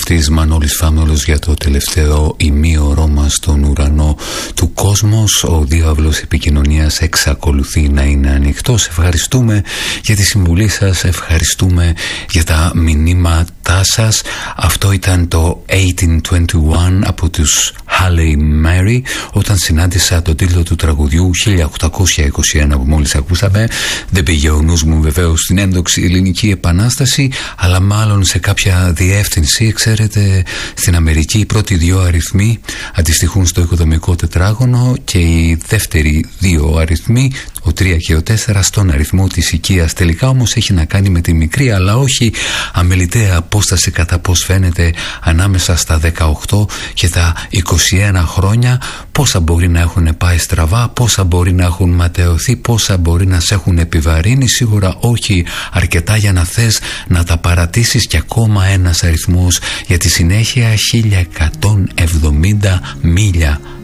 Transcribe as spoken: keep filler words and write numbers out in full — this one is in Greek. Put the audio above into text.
Αυτής Μανώλης Φάμνολος για το τελευταίο ημίωρό μας στον ουρανό του κόσμος. Ο διάβλος επικοινωνίας εξακολουθεί να είναι ανοιχτός. Ευχαριστούμε για τη συμβουλή σας, ευχαριστούμε για τα μηνύματά σας. Αυτό ήταν το eighteen twenty-one από τους Halle Mary, όταν συνάντησα τον τίτλο του τραγουδιού χίλια οκτακόσια είκοσι ένα που μόλις ακούσαμε. Δεν πήγε ο νους μου βεβαίως στην ένδοξη ελληνική επανάσταση, αλλά μάλλον σε κάποια διεύθυνση. Ξέρετε, στην Αμερική οι πρώτοι δύο αριθμοί αντιστοιχούν στο οικοδομικό τετράγωνο και οι δεύτεροι δύο αριθμοί, ο τρία και ο τέσσερα, στον αριθμό της οικίας. Τελικά όμως έχει να κάνει με τη μικρή αλλά όχι αμεληταία απόσταση, κατά πώς φαίνεται, ανάμεσα στα δεκαοκτώ και τα είκοσι ένα χρόνια. Πόσα μπορεί να έχουν πάει στραβά, πόσα μπορεί να έχουν ματαιωθεί, πόσα μπορεί να σε έχουν επιβαρύνει. Σίγουρα όχι αρκετά για να θες να τα παρατήσεις. Και ακόμα ένας αριθμός για τη συνέχεια: χίλια εκατόν εβδομήντα μίλια